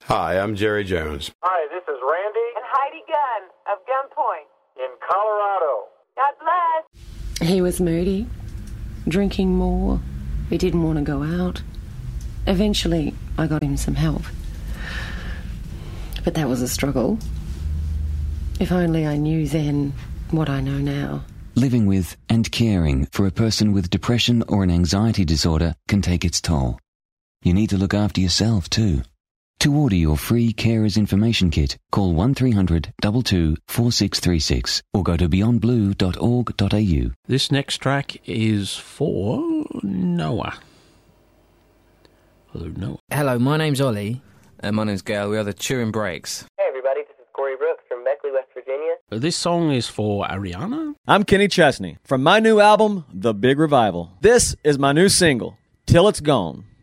Hi, I'm Jerry Jones. Hi, this is Randy and Heidi Gunn of Gunpoint in Colorado. God bless. He was moody, drinking more. He didn't want to go out. Eventually, I got him some help. But that was a struggle. If only I knew then what I know now. Living with and caring for a person with depression or an anxiety disorder can take its toll. You need to look after yourself too. To order your free Carers Information Kit, call 1300 22 4636 or go to beyondblue.org.au. This next track is for Noah. Hello, Noah. Hello, my name's Ollie. And my name's Gail. We are the Turin Breaks. Hey everybody, this is Corey Brooks from Beckley, West Virginia. This song is for Ariana. I'm Kenny Chesney from my new album, The Big Revival. This is my new single, Till It's Gone.